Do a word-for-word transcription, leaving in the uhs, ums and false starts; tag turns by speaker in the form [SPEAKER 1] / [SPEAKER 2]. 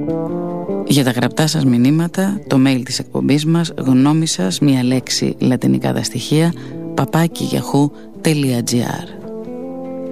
[SPEAKER 1] Για τα γραπτά σας μηνύματα, το mail της εκπομπής μας, γνώμη σας, μία λέξη, λατινικά τα στοιχεία, παπάκι γιαχού τελεία τζι άρ.